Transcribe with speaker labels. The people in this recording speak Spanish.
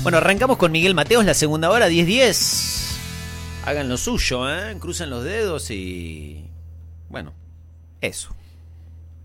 Speaker 1: Bueno, arrancamos con Miguel Mateos, la segunda hora, 10:10. Hagan lo suyo, crucen los dedos y... bueno, eso.